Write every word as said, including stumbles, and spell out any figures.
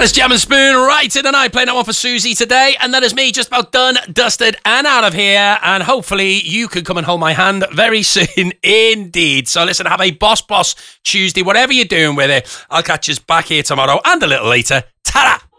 That is Jam and Spoon right in the night, playing that one for Susie today. And that is me just about done, dusted, and out of here. And hopefully you can come and hold my hand very soon indeed. So listen, have a Boss Boss Tuesday, whatever you're doing with it. I'll catch you back here tomorrow and a little later. Ta-da!